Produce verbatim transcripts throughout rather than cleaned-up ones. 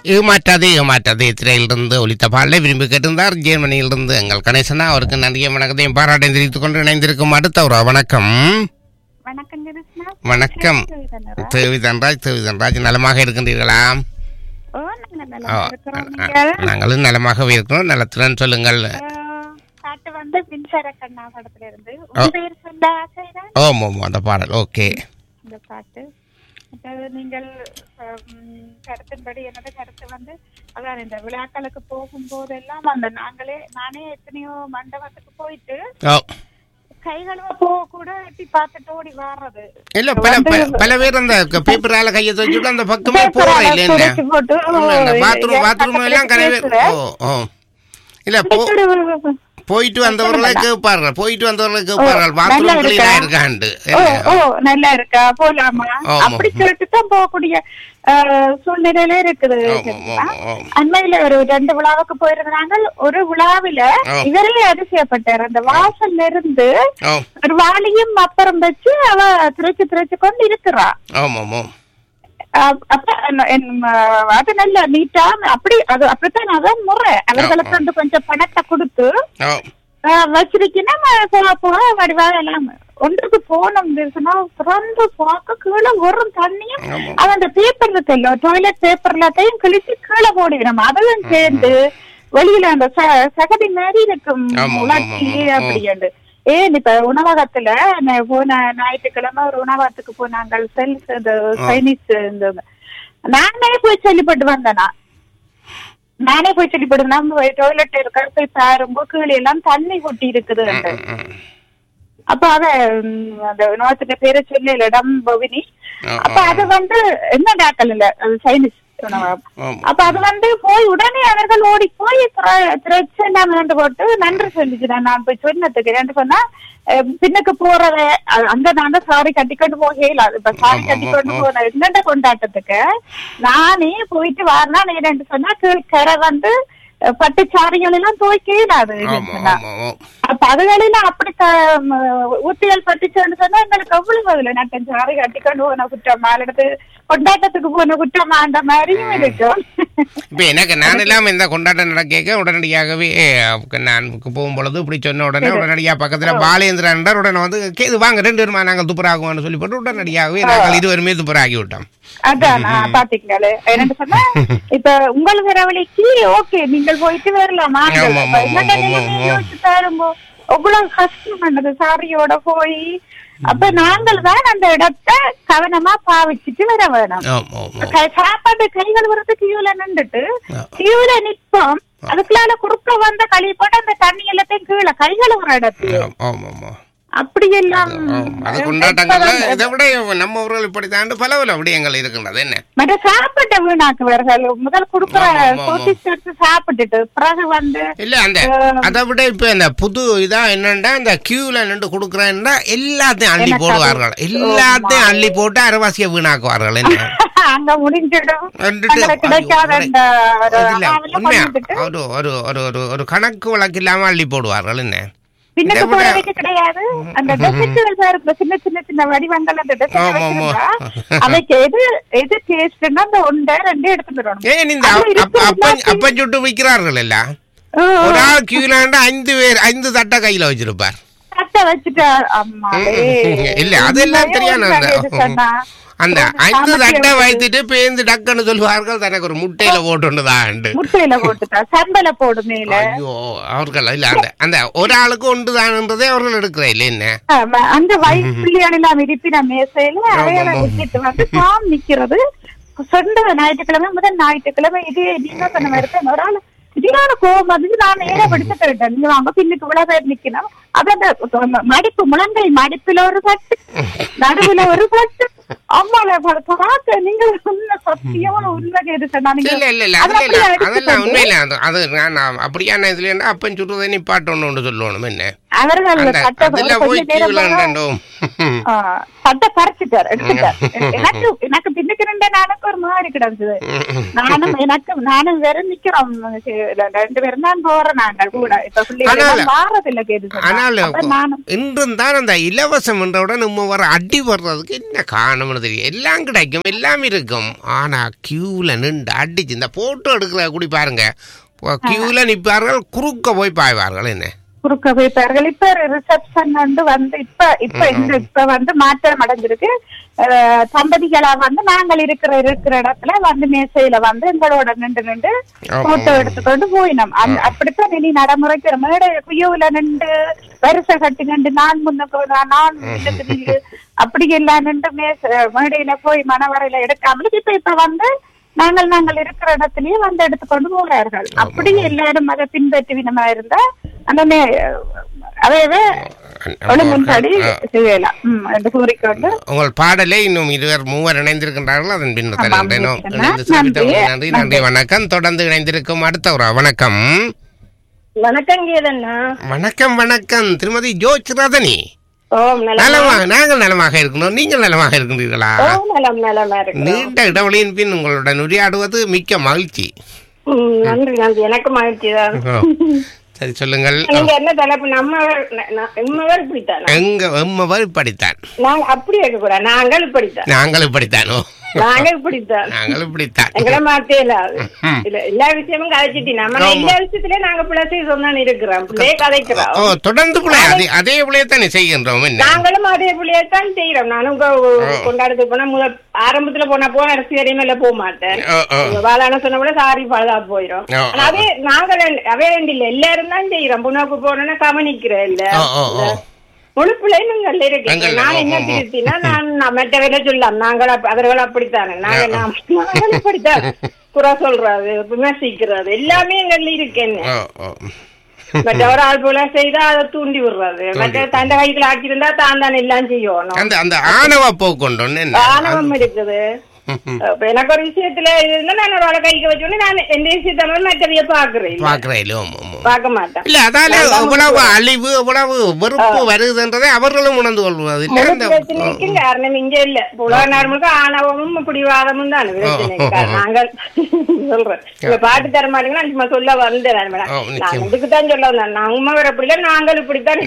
ஏமாற்றாதே ஏமாற்றாதே திரையிலிருந்து ஒலித்த பாடலை விரும்பி கேட்டிருந்தார். ஜெர்மனியிலிருந்து எங்கள் கணேசனா. அவருக்கு நன்றிய வணக்கத்தையும் பாராட்டையும் தெரிவித்துக் கொண்டு இணைந்திருக்கும் அடுத்த ஒரு வணக்கம். வணக்கம் தேவிதன்ராஜ். தேவிதன்ராஜ் நலமாக இருக்கின்றீர்களா? நாங்களும் நலமாகவே இருக்கிறோம். நலத்துடன் சொல்லுங்கள். ஓம் ஓம் அந்த பாடல் ஓகே. நீங்கள் கருத்தின்படி என்னோட கருத்து வந்து அதான் இந்த விழாக்களுக்கு போகும் போதெல்லாம் அந்த நாங்களே நானே எத்தனையோ மண்டபத்துக்கு போயிட்டு கை கழுவ போக கூட எட்டி பார்த்துட்டு ஓடி வர்றது இல்ல. பல பல பேர் அந்த பேப்பரால கையை துவைச்சுட்டு அந்த பக்கமே போற இல்ல பாத்ரூம் பாத்ரூம் எல்லாம் கரையே இல்ல போயிட்டு வந்தவர்களை கேட்பார்கள். போயிட்டு வந்தவர்களை கேட்பார்கள் பாத்ரூம் கிளீனா இருக்காண்டு. ஓ நல்லா இருக்கா போலாமா அப்படி சொல்லிட்டுதான் போகக்கூடிய சூழ்நிலையில இருக்குது. அண்மையில ஒரு ரெண்டு விழாவுக்கு போயிருந்தாங்க. ஒரு விழாவில இவரே அதிசயப்பட்டார். அந்த வாசல்ல இருந்து ஒரு வாளியும் அப்புறம் வச்சு அவ திரைச்சு திரைச்சு கொண்டு இருக்கிறா. அப்ப அது நல்ல நீட்டா அப்படி அது அப்படித்தான் அதான் முறை. அவர்களுக்கு வந்து கொஞ்சம் பணத்தை கொடுத்து வச்சிருக்கீங்கன்னா வடிவாக எல்லாம் ஒன்றுக்கு போனோம் திறந்து பார்க்க கீழே ஒரு தண்ணியும் அது அந்த பேப்பர் இருக்குல்ல டாய்லெட் பேப்பர் எல்லாத்தையும் கிழிச்சு கீழே போடுகிறோம். அதையும் சேர்ந்து வெளியில அந்த சகதி மாதிரி இருக்கும் உணர்ச்சி அப்படின்ட்டு. ஏன் இப்ப உணவகத்துல போன ஞாயிற்றுக்கிழமை ஒரு உணவகத்துக்கு போனாங்க. செல்ஸ் இந்த சைனீஸ் இந்த நானே போய் சொல்லிப்பட்டு வந்தேனா நானே போய் சொல்லிப்பட்டு நம்ம டாய்லெட் இருக்க போய் பாருங்க கீழே எல்லாம் தண்ணி கொட்டி இருக்குது. அப்ப அத அந்த உணவகத்துக்கு பேரை சொல்லி இடம் பவினி. அப்ப அது வந்து என்ன டாக்டர் இல்ல சைனீஸ் உணவகம். அப்ப அது வந்து போய் உடனே அவர்கள் ஓடி போய் திரைச்சு போட்டு நன்றி சொல்லிக்கிறேன். நான் போய் சொன்னதுக்கு என்ன சொன்னா பின்னுக்கு போறத அங்க நான் சாரி கட்டிக்கொண்டு போகல. இப்ப சாரி கட்டிக்கொண்டு போன என்னண்ட கொண்டாட்டத்துக்கு நானே போயிட்டு வரனா நீ சொன்னா கரை வந்து பட்டு சாரிகள் எல்லாம் துவைக்காது. அப்ப அதுகளெல்லாம் அப்படி ஊத்திகள் பட்டுச்சுன்னு சொன்னா எங்களுக்கு எவ்வளவு அதுல நட்டம் சாரி கட்டிக்கொண்டு போன குற்றம் எடுத்து கொண்டாட்டத்துக்கு போன குற்றம் அந்த மாதிரியும் இருக்கும். இப்ப எனக்கு நான் எல்லாம் இந்த கொண்டாட்டம் நடக்க உடனடியாகவே நான் போகும் பொழுது இப்படி சொன்ன உடனே உடனடியாக பக்கத்துல பாலேந்திரன் உடனே வந்து கேது வாங்க ரெண்டு பேருமா நாங்கள் துப்புராகுவோம்னு சொல்லி போட்டு உடனடியாகவே நாங்கள் இருவருமே துப்புராகி விட்டோம். அதான் பாத்தீங்களே என்னன்னு சொன்னா இப்ப உங்கள் விரவழிக்கு ஓகே நீங்கள் போயிட்டு வரலாமா பாருங்க அவ்வளவு கஷ்டம் பண்ணது சாரியோட போய். அப்ப நாங்கள் தான் அந்த இடத்தை கவனமா பாவிச்சுட்டு வர வேணும். சாப்பாடு கைகள் வரது கியூல நின்றுட்டு கியூல நிற்போம். அதுக்குள்ளால குறுக்க வந்த கழுவி போட்டு அந்த தண்ணி எல்லாத்தையும் கீழே கைகள் வர இடத்துல அப்படி எல்லாம் கொண்டாட்டங்கள்ல இதை விட நம்ம ஊர்கள் இப்படி தாண்டு பல பல விடயங்கள் இருக்கின்றது. என்ன மற்ற சாப்பிட்ட வீணாக்குவார்கள் முதல் குடுக்கிற சாப்பிட்டுட்டு பிறகு வந்து இல்ல அந்த அதை விட இப்ப இந்த புது இதா என்னன்னா இந்த கியூல நின்று குடுக்கறேன்னா எல்லாத்தையும் அள்ளி போடுவார்கள். எல்லாத்தையும் அள்ளி போட்டு அரைவாசிய வீணாக்குவார்கள். என்ன அங்க முடிஞ்சிடும் உண்மையா ஒரு ஒரு ஒரு கணக்கு வழக்கு இல்லாம அள்ளி போடுவார்கள். என்ன பின்னுக்கு போறதுக்கு கிடையாது. அந்த சின்ன சின்ன சின்ன வடிவங்கள் அந்த அவைக்கு எது எது டேஸ்ட்னா அந்த ஒன்றை ரெண்டு எடுத்துட்டு அப்ப சுட்டு விற்கிறார்கள் இல்ல. ஒரு ஆள் கியூலாண்ட ஐந்து பேர் ஐந்து தட்டை கையில வச்சிருப்பார். தட்டை வச்சுட்டா அம்மா இல்ல அதெல்லாம் தெரியாது. அந்த ஐந்து தட்டை வைத்துட்டு பேந்து டக்குன்னு சொல்லுவார்கள் தனக்கு ஒரு முட்டையில போட்டுதான் முட்டையில போட்டுட்டா சம்பள போடு மேல. ஐயோ அவர்கள் இல்ல அந்த அந்த ஒரு ஆளுக்கு ஒன்றுதான்ன்றதே அவர்கள் எடுக்கிற இல்ல. என்ன அந்த வயசு பிள்ளையாளெல்லாம் இருப்பின மேசையில அவையெல்லாம் விட்டுட்டு வந்து சாம் நிக்கிறது சொந்த ஞாயிற்றுக்கிழமை முதல் ஞாயிற்றுக்கிழமை இது நீங்க சொன்ன மாதிரி ஒரு ஆள் இதுயான கோபம் வந்து நான் நேர படிச்சு போயிட்டேன். நீங்க வாங்க பின்னுக்கு இவ்வளவு பேர் நிக்கணும். அது அந்த மடிப்பு முழங்கை மடிப்புல ஒரு பட்டு நடுவுல ஒரு பட்டு அம்மால பார்க்க நீங்க சொன்ன சத்தியமான உண்மை கேது உண்மையில அது அப்படியான இதுல அப்பன் சொல்றதை நிப்பாட்டணும் ஒன்று சொல்லணும். என்ன சட்டை பறிச்சுட்டார் எடுத்துட்டார். எனக்கு எனக்கு பின்னுக்கு ரெண்டு நாளுக்கு ஒரு மாதிரி கிடந்தது. நானும் எனக்கு நானும் வேற நிக்கிறோம் ரெண்டு பேரும் தான் போறேன். நாங்கள் கூட இப்ப பிள்ளைங்க மாறதில்லை கேது. ஆனால் இன்றும் தான் அந்த இலவசம் என்றவுடன் நம்ம வர அடி வர்றதுக்கு என்ன காரணம்னு தெரியும். எல்லாம் கிடைக்கும், எல்லாம் இருக்கும். ஆனா கியூல நின்று அடிச்சு இந்த போட்டோ எடுக்கிற கூடி பாருங்க, கியூல நிற்பார்கள், குறுக்க போய் பாய்வார்கள். என்ன குறுக்க போய்ப்பார்கள். இப்ப ரிசப்ஷன் வந்து வந்து இப்ப இப்ப இந்த இப்ப வந்து மாற்றம் அடைஞ்சிருக்கு. தம்பதிகளா வந்து நாங்கள் இருக்கிற இருக்கிற இடத்துல வந்து மேசையில வந்து எங்களோட நின்று நின்று போட்டோ எடுத்துக்கொண்டு போயினோம். அப்படித்தான் இனி நடைமுறைக்கு மேடை குயூல நின்று வரிசை கட்டி நின்று நான் முன்னுக்கு நான் முன்னுக்கு நின்று அப்படி எல்லாம் நின்று மேச மேடையில போய் மணவரையில எடுக்காமலும் இப்ப இப்ப வந்து நாங்கள் நாங்கள் இருக்கிற இடத்துலயே வந்து எடுத்துக்கொண்டு போகிறார்கள். அப்படி எல்லாரும் அதை பின்பற்றினமா இருந்தா அந்த அதையவே ஒழுங்கும்படி செய்யலாம் என்று கூறிக்கொண்டு உங்கள் பாடலை இன்னும் இருவர் மூவர் இணைந்திருக்கின்றார்கள். அதன் பின் நன்றி நன்றி வணக்கம். தொடர்ந்து இணைந்திருக்கும் அடுத்த ஒரு வணக்கம். வணக்கம் கீதண்ணா. வணக்கம் வணக்கம் திருமதி ஜோச் ரதனி. நலமாக நாங்கள் நலமாக இருக்கணும். நீங்கள் நலமாக இருக்கின்றீர்களா? நீண்ட இடைவெளியின் பின் உங்களுடன் உரையாடுவது மிக்க மகிழ்ச்சி. நன்றி நன்றி. எனக்கு மகிழ்ச்சி தான். சரி சொல்லுங்கள். என்ன தலைப்பு? நம்ம எங்க எம்மவர் இப்படித்தான். அப்படி இருக்க கூடாது. நாங்கள் இப்படித்தான். நாங்கள் இப்படித்தானோ நாங்கள் இப்படித்தான். நாங்கள் இப்படித்தான். எங்களை மாத்தே எல்லா விஷயமும் கதைச்சிட்டு நம்ம எல்லா விஷயத்திலே நாங்க பிள்ளை சொன்னா இருக்கிறோம். பிள்ளைய கதைக்கிறோம். ஓ தொடர்ந்து பிள்ளை அதே அதே பிள்ளையத்தானே செய்கின்றோம். நாங்களும் அதே பிள்ளையத்தான் செய்யறோம். நானும் கொண்டாடுறது போனா முதல் ஆரம்பத்துல போனா போன அரசு வரையுமே போக மாட்டேன். வாழான சொன்ன கூட சாரி பழுதா போயிடும். அதே நாங்க அவே ரெண்டு இல்ல எல்லாரும் தான் செய்யறோம். புண்ணாக்கு போனோன்னா கவனிக்கிறேன் இல்ல முழு பிள்ளைங்க இருக்கு. நான் என்ன திருத்தினா நான் மற்ற வேலை சொல்லலாம். நாங்கள் அவர்கள் அப்படித்தானே நாங்க நாங்கள் அப்படித்தான் குறை சொல்றது விமர்சிக்கிறது எல்லாமே எங்கள்ல இருக்கேன்னு. மற்ற ஒரு ஆள் போல செய்தா அதை தூண்டி விடுறது. மற்ற தண்டை கைக்குள்ள ஆக்கிருந்தா தான் தானே எல்லாம் செய்யணும். அந்த ஆணவ போக்கொண்டு ஆணவம் இருக்குது. எனக்கு ஒரு விஷயத்துல இருந்தா நான் ஒரு ஆளை கைக்கு வச்சோன்னு நான் எந்த விஷயத்த மற்றவைய பாக்குறேன் பார்க்க மாட்டேன். இல்ல அதால எவ்வளவு அழிவு எவ்வளவு வெறுப்பு வருதுன்றதை அவர்களும் உணர்ந்து கொள்வது பிரச்சனைக்கும் காரணம் இங்க இல்ல. உலக நாடுகளுக்கு ஆணவமும் பிடிவாதமும் தான் பிரச்சனை. நாங்கள் சொல்றேன் இப்ப பாட்டு தர மாட்டீங்கன்னா சும்மா சொல்ல வந்தேன். நான் இதுக்குதான் சொல்ல வந்தேன். நம்ம வர பிள்ளை நாங்கள் இப்படித்தான்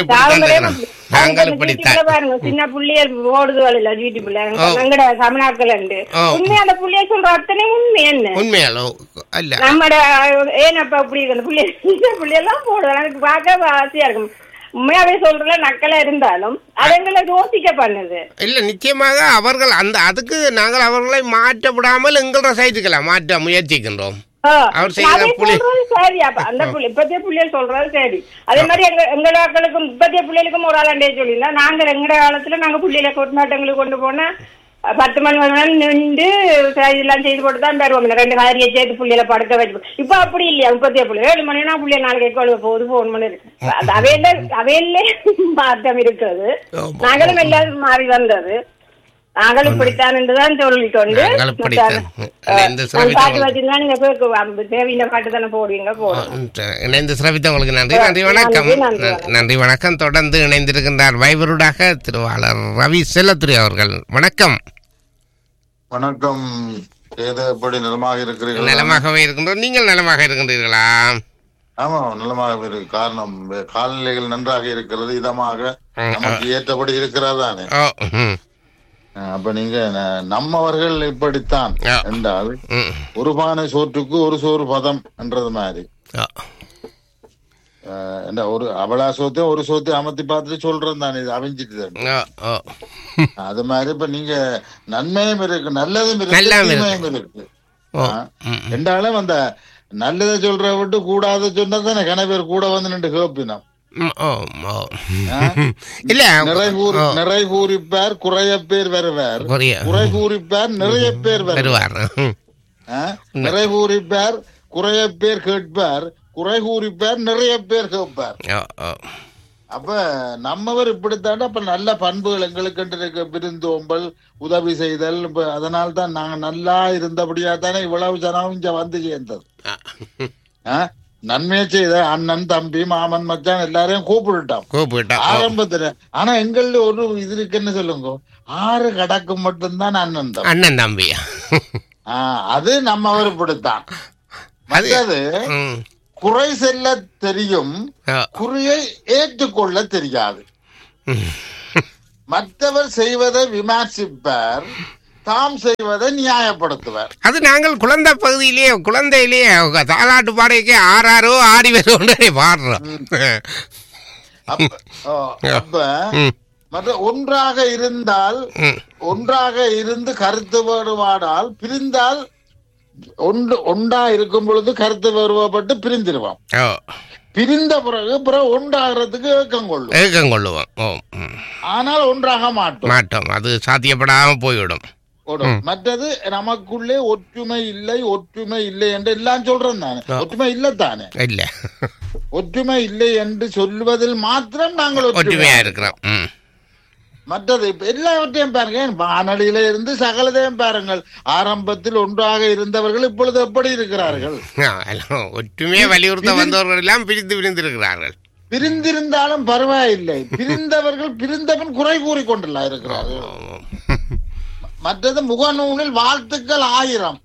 பாருங்க. சின்ன பிள்ளைகள் ஓடுதுகள் இல்ல வீட்டு பிள்ளை எங்கட தமிழ்நாட்கள் உண்மை அந்த புள்ளிய சொல்ற அத்தனை உண்மை என்ன உண்மையாலோ அல்ல நம்மட ஏனப்பா இப்படி இருக்கு அந்த புள்ளிய புள்ளியெல்லாம் போடுவேன். எனக்கு பார்க்க ஆசையா இருக்கும். உண்மையாவே சொல்றல நக்கலா இருந்தாலும் அதுங்களை யோசிக்க பண்ணுது இல்ல. நிச்சயமாக அவர்கள் அந்த அதுக்கு நாங்கள் அவர்களை மாற்ற விடாமல் எங்களோட சைட்டுக்களை மாற்ற முயற்சிக்கின்றோம். சரி அப்ப அந்த புள்ளி இப்பத்திய புள்ளியல் சொல்றது சரி. அதே மாதிரி எங்க எங்களுக்கும் இப்பத்திய புள்ளிகளுக்கும் ஒரு ஆளாண்டே சொல்லியிருந்தா நாங்கள் எங்கட காலத்துல நாங்க புள்ளியில கொண்டாட்டங்களுக்கு கொண்டு போனா பத்து மணி நேரம் நின்று எல்லாம் செய்து போட்டு தான் தருவோம். ரெண்டு காரியை சேர்த்து புள்ளியில படுக்க வச்சு. இப்ப அப்படி இல்லையா? முப்பத்திய புள்ளி ஏழு மணினா புள்ளிய நாளைக்கு எக்கொழுக போகுது போன் மணி இருக்கு. அவையில அவையிலே மாற்றம் இருக்கிறது. நாங்களும் எல்லாரும் மாறி வந்தது. நாங்களும் இப்படித்தான் என்றுதான் சொல்லிக்கொண்டு பாட்டு வச்சிருந்தா நீங்க தேவையான பாட்டு தானே போடுவீங்க. போடுவோம். இணைந்து சிறப்பித்த உங்களுக்கு நன்றி. நன்றி வணக்கம். நன்றி வணக்கம். தொடர்ந்து இணைந்திருக்கின்றார் வைபருடாக திருவாளர் ரவி செல்லத்துறை அவர்கள். வணக்கம். வணக்கம். எப்படி நலமாக இருக்கிறீர்கள்? நலமாகவே இருக்கின்றோம். நீங்கள் நலமாக இருக்கின்றீர்களா? ஆமா நலமாக இருக்கு. காரணம் காலநிலைகள் நன்றாக இருக்கிறது. இதமாக நமக்கு ஏற்றபடி இருக்கிறதானே. அப்ப நீங்க நம்மவர்கள் இப்படித்தான் என்றால் ஒரு பானை சோற்றுக்கு ஒரு சோறு பதம் என்றது மாதிரி ஒரு அவளா சோத்தையும் ஒரு சோத்தையும் அமர்த்தி பார்த்துட்டு சொல்றது தானே இது அவிஞ்சிட்டு. அது மாதிரி இப்ப நீங்க நன்மையும் இருக்கு நல்லதும் இருக்கு தீமையும் இருக்கு. ரெண்டாலும் அந்த நல்லதை சொல்ற விட்டு கூடாத சொன்னா தானே கன பேர் கூட வந்து நின்று கேப்பினோம். நிறை கூறிப்பார் குறைய பேர் வருவார், குறை கூறிப்பார் நிறைய பேர் வருவார். நிறை கூறிப்பார் குறைய பேர் கேட்பார், குறை கூறிப்பார் நிறைய பேர் கேட்பார். அப்ப நம்மவர் இப்படித்தாண்ட அப்ப நல்ல பண்புகள் எங்களுக்கு விருந்தோம்பல் உதவி செய்தல். இப்ப அதனால தான் நாங்க நல்லா இருந்தபடியா தானே இவ்வளவு ஜனம் இங்க வந்து சேர்ந்தது. நன்மையை செய்த அண்ணன் தம்பி மாமன் மச்சான் எல்லாரையும் கூப்பிட்டுட்டான் கூப்பிட்டான் ஆரம்பத்துல. ஆனா எங்கள்ல ஒரு இது இருக்குன்னு சொல்லுங்க, ஆறு கடக்கும் மட்டும்தான் அண்ணன் தம்பி அண்ணன் தம்பி. ஆஹ் அது நம்ம அவர் இப்படித்தான். மற்றது குறை செல்ல தெரியும், குறியை ஏற்றுக்கொள்ள தெரியாது. மற்றவர் செய்வதை விமர்சிப்பார், தாம் செய்வதை நியாயப்படுத்துவார். அது நாங்கள் குழந்தை பகுதியிலேயே குழந்தையிலேயே தாலாட்டு பாடைக்கே ஆறாரோ ஆடி வருவோம் பாடுறோம். அப்ப மற்ற ஒன்றாக இருந்தால் ஒன்றாக இருந்து கருத்து வேறுபாடால் பிரிந்தால் ஒன்று ஒன்றா இருக்கும் பொழுது கருத்து வேறுபாடு பிரிந்திருவான். பிரிந்த பிறகு பிறகு ஒன்றாகிறதுக்கு ஏக்கம் கொள்ளும் ஏக்கம் கொள்ளுவோம். ஆனால் ஒன்றாக மாட்டோம் மாட்டோம் அது சாத்தியப்படாம போய்விடும். மற்றது நமக்குள்ளே ஒற்றுமை இல்லை ஒற்றுமை இல்லை என்று எல்லாம் சொல்றோம் தானே. ஒற்றுமை இல்லை தானே இல்ல ஒற்றுமை இல்லை என்று சொல்வதில் மாத்திரம் நாங்கள் ஒற்றுமையா இருக்கிறோம். மற்றது இப்ப எல்லாவற்றையும் பாருங்க, வானொலியில இருந்து சகலதையும் பாருங்கள். ஆரம்பத்தில் ஒன்றாக இருந்தவர்கள் இப்பொழுது எப்படி இருக்கிறார்கள்? ஒற்றுமையை வலியுறுத்த வந்தவர்கள் எல்லாம் பிரிந்து பிரிந்திருக்கிறார்கள். பிரிந்திருந்தாலும் பரவாயில்லை, பிரிந்தவர்கள் பிரிந்தவன் குறை கூறி கொண்டுள்ள இருக்கிறார்கள். மற்றது முகநூலில் வாழ்த்துக்கள் ஆயிரம்,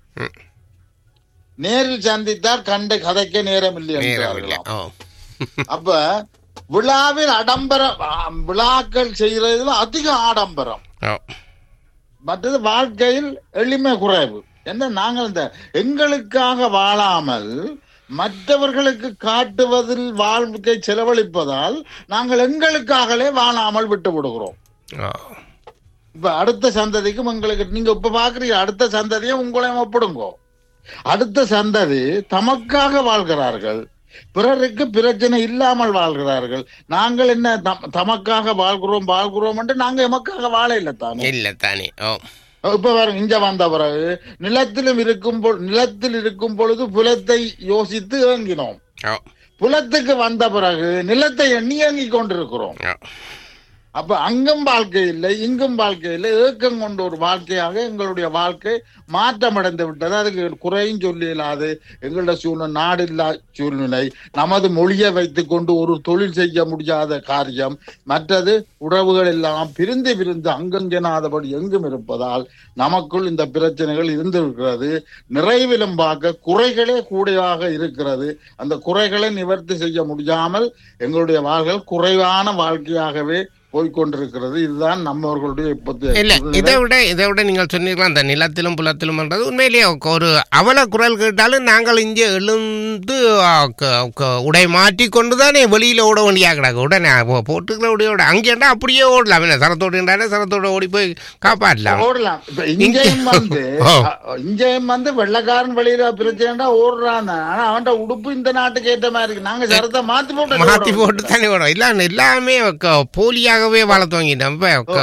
நேரில் சந்தித்தார் கண்ட கதைக்க நேரம் இல்லை. அப்ப விழாவில் ஆடம்பரம், விழாக்கள் செய்யறதுல அதிக ஆடம்பரம், மற்றது வாழ்க்கையில் எளிமை குறைவு. என்ன நாங்கள் இந்த எங்களுக்காக வாழாமல் மற்றவர்களுக்கு காட்டுவதில் வாழ்க்கை செலவழிப்பதால் நாங்கள் எங்களுக்காகவே வாழாமல் விட்டு விடுகிறோம். இப்ப அடுத்த சந்ததிக்கும் எங்களுக்கு நீங்க இப்ப பாக்குறீங்க, அடுத்த சந்ததியை உங்களையும் ஒப்பிடுங்க. அடுத்த சந்ததி தமக்காக வாழ்கிறார்கள், பிறருக்கு பிரச்சனை இல்லாமல் வாழ்கிறார்கள். நாங்கள் என்ன தமக்காக வாழ்கிறோம் வாழ்கிறோம் என்று நாங்க எமக்காக வாழ இல்லை தானே இல்ல தானே. இப்ப வேற இங்க வந்த பிறகு நிலத்திலும் இருக்கும் நிலத்தில் இருக்கும் பொழுது புலத்தை யோசித்து ஏங்கினோம், புலத்துக்கு வந்த பிறகு நிலத்தை எண்ணி ஏங்கி கொண்டிருக்கிறோம். அப்ப அங்கும் வாழ்க்கை இல்லை இங்கும் வாழ்க்கை இல்லை, ஏக்கம் கொண்ட ஒரு வாழ்க்கையாக எங்களுடைய வாழ்க்கை மாற்றம் அடைந்து விட்டது. அதுக்கு குறையும் சொல்லி இல்லாது எங்களுடைய சூழ்நிலை, நாடில்லா சூழ்நிலை, நமது மொழியை வைத்துக் கொண்டு ஒரு தொழில் செய்ய முடியாத காரியம், மற்றது உறவுகள் எல்லாம் பிரிந்து பிரிந்து அங்கங்கெனாதபடி எங்கும் இருப்பதால் நமக்குள் இந்த பிரச்சனைகள் இருந்திருக்கிறது. நிறைவிலும் பார்க்க குறைகளே கூடையாக இருக்கிறது. அந்த குறைகளை நிவர்த்தி செய்ய முடியாமல் எங்களுடைய வாழ்க்கை குறைவான வாழ்க்கையாகவே போய்கொண்டிருக்கிறது. இதுதான் நம்மவர்களுடைய இல்ல. இதை விட இதை விட நீங்கள் சொன்னீங்களா அந்த நிலத்திலும் புலத்திலும் பண்றது உண்மையிலேயே ஒரு அவல குரல் கேட்டாலும் நாங்கள் இங்கே எழுந்து உடை மாற்றி கொண்டுதானே வெளியில ஓட வேண்டியா கிடக்கு. உடனே போட்டுக்கிற உடையோட அங்கேண்டா அப்படியே ஓடலாம், என்ன சரத்தோடு சரத்தோட ஓடி போய் காப்பாற்றலாம், ஓடலாம். இப்ப இங்கேயும் வந்து இங்கேயும் வந்து வெள்ளக்காரன் வெளியில பிரச்சனைடா ஓடுறான், ஆனா அவன்கிட்ட உடுப்பு இந்த நாட்டுக்கு ஏற்ற மாதிரி இருக்கு. நாங்க சரத்தை மாத்தி போட்டு மாத்தி போட்டு தானே ஓடும். இல்ல எல்லாமே போலியாக வாழ துவங்கிட்டோம்.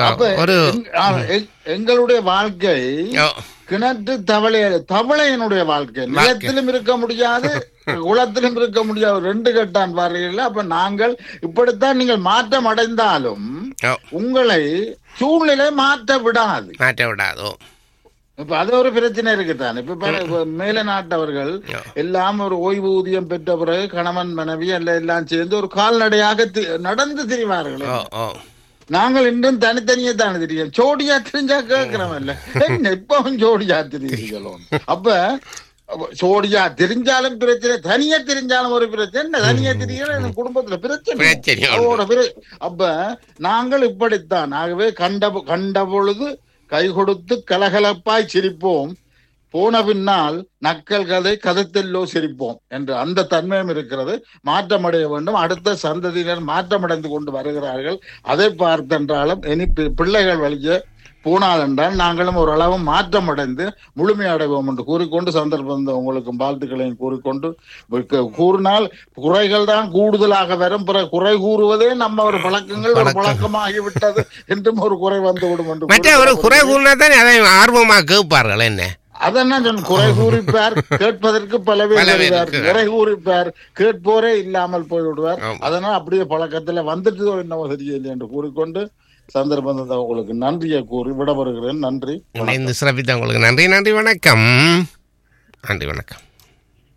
எங்களுடைய வாழ்க்கை கிணற்று தவளை, தவளையினுடைய வாழ்க்கை. நிலத்திலும் இருக்க முடியாது குளத்திலும் இருக்க முடியாது, ரெண்டு கட்டான் பாருங்கள். அப்ப நாங்கள் இப்படித்தான் நீங்கள் மாற்றம் அடைந்தாலும் உங்களை சூழ்நிலை மாற்ற விடாது மாற்ற விடாதோ. இப்ப அது ஒரு பிரச்சனை இருக்குதான். இப்ப மேல நாட்டவர்கள் எல்லாம் ஒரு ஓய்வூதியம் பெற்ற பிறகு கணவன் மனைவி அல்ல எல்லாம் சேர்ந்து ஒரு கால்நடையாக நடந்து திரிவார்கள். நாங்கள் இன்னும் தனித்தனியே தானே தெரியும், ஜோடியா தெரிஞ்சா கேட்கிறோம் இல்ல, எப்பவும் ஜோடியா தெரியுங்களோ. அப்ப ஜோடியா தெரிஞ்சாலும் பிரச்சனை, தனியா தெரிஞ்சாலும் ஒரு பிரச்சனை, தனியா தெரியல குடும்பத்துல பிரச்சனை. அப்ப நாங்கள் இப்படித்தான். ஆகவே கண்ட கண்ட பொழுது கை கொடுத்து கலகலப்பாய் சிரிப்போம், போன பின்னால் நக்கல் கதை கதைத்தெல்லோ சிரிப்போம் என்று அந்த தன்மையும் இருக்கிறது. மாற்றமடைய வேண்டும். அடுத்த சந்ததியினர் மாற்றமடைந்து கொண்டு வருகிறார்கள். அதை பார்த்தென்றாலும் இனி பிள்ளைகள் வழிய போனால் என்றால் நாங்களும் ஓரளவு மாற்றம் அடைந்து முழுமையடைவோம் என்று கூறிக்கொண்டு சந்தர்ப்பம் உங்களுக்கு வாழ்த்துக்களையும் கூறிக்கொண்டு, கூறினால் குறைகள் தான் கூடுதலாக வரும், பிற குறை கூறுவதே நம்ம ஒரு பழக்கங்கள் ஒரு பழக்கமாகிவிட்டது என்றும் ஒரு குறை வந்துவிடும் என்று ஒரு குறை கூறினாதான் அதை ஆர்வமாக கேட்பார்கள். என்ன அதென்ன சொன்ன, குறை கூறிப்பார் கேட்பதற்கு பல பேர் வருவார், குறை கூறிப்பார் கேட்போரே இல்லாமல் போய்விடுவார். அதனால் அப்படியே பழக்கத்துல வந்துட்டு என்னவோ தெரியவில்லை என்று கூறிக்கொண்டு சந்தர்ப்பம் உங்களுக்கு நன்றியை கூறி விடப்படுகிறேன். நன்றி. சிறப்பித்த உங்களுக்கு நன்றி. நன்றி வணக்கம். நன்றி வணக்கம்.